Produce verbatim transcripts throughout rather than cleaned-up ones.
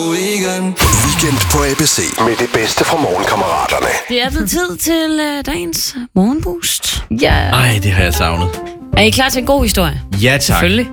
Weekend på A B C med det bedste fra morgenkammeraterne. Det er blevet tid til uh, dagens morgenboost. Ja. Ej, det har jeg savnet. Er I klar til en god historie? Ja, tak. Selvfølgelig.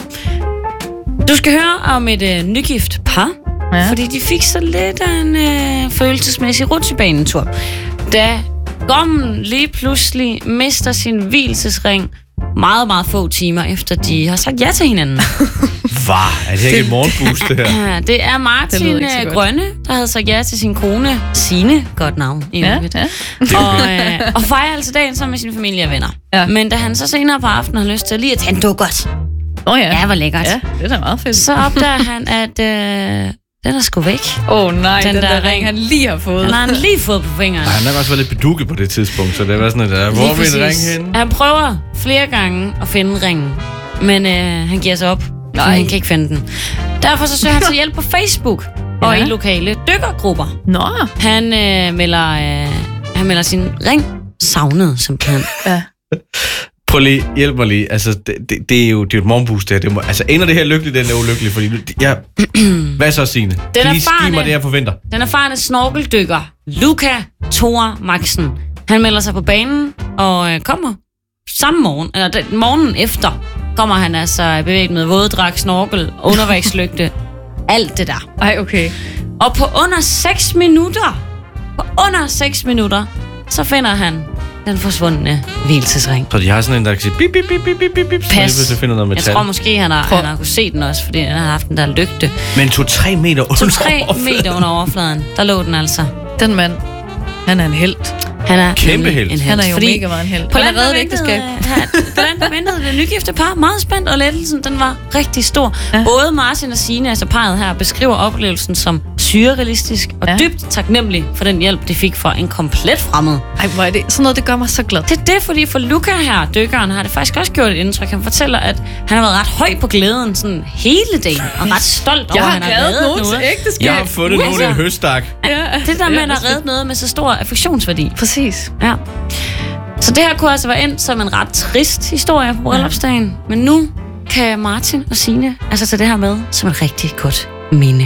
Du skal høre om et uh, nygift par, ja. Fordi de fik så lidt af en uh, følelsesmæssig rutsjebanetur. Da Gommen lige pludselig mister sin vielsesring meget, meget få timer efter de har sagt ja til hinanden. Hvad? Er det ikke et morgenboost, det her? Ja, det er Martin det Grønne, der havde sagt ja til sin kone, Signe, godt navn, ja, ja. Og, øh, og fejrer altså dagen sammen med sin familie og venner. Ja. Men da han så senere på aftenen har lyst til lige at tage en dukkert. Åh oh, ja. Ja, hvor lækkert. Ja, det er da meget fedt. Så opdager han, at øh, den er sgu væk. Åh oh, nej, den, den der, der ring, han lige har fået. Den har han lige fået på fingeren. Nej, han har også været lidt bedukket på det tidspunkt, så det var sådan, at der, hvor vil en ring hen? Han prøver flere gange at finde ringen, men øh, han giver sig op. Nej. Han kan ikke finde den. Derfor så søger han til hjælp på Facebook og ja. I lokale dykkergrupper. Nå. Han øh, melder øh, han melder sin ring savnet, simpelthen. Ja. Prøv lige, hjælp mig lige. Altså, det, det, det er jo det er et morgenboost, det her. Det må, altså, ender det her lykkeligt, den er ulykkelig, fordi ja. Hvad så, Signe? Please, giv mig det, jeg forventer. Den erfarne snorkeldykker, Luca Thor Maxen. Han melder sig på banen og øh, kommer samme morgen, eller den, morgenen efter, kommer han altså bevæget med våddragt, snorkel, undervægslygte, alt det der. Ej, okay. Og på under seks minutter, på under seks minutter, så finder han den forsvundne hvilesesring. Så de har sådan en, der kan sige bip, bip, bip, bip, bip, bip. Pas. Så finder noget metal. Jeg tror måske, han har, han har kunne se den også, fordi han har haft den der lygte. Men to-tre meter under to-tre meter under overfladen, der lå den altså. Den mand, han er en helt. Han er kæmpe helt. En han er jo fordi mega meget en helt. På landet ægteskab. På landet ventede det nygifte par meget spændt, og lettelsen, den var rigtig stor. Ja. Både Martin og Signe, altså parret her, beskriver oplevelsen som surrealistisk og ja. Dybt taknemmelig for den hjælp, de fik fra en komplet fremmed. Ej, hvor er det? Sådan noget, det gør mig så glad. Det er det, fordi for Luca her, dykkeren, har det faktisk også gjort et indtryk. Han fortæller, at han har været ret høj på glæden sådan hele dagen, og ret stolt over, at han har reddet noget. Til ægteskab. Jeg har fundet nogen i en høstak. Ja. Det der med, at han har reddet noget med så stor affektionsværdi. Præcis. Ja. Så det her kunne altså være endt som en ret trist historie på bryllupsdagen. Men nu kan Martin og Signe altså tage det her med som et rigtig godt minde.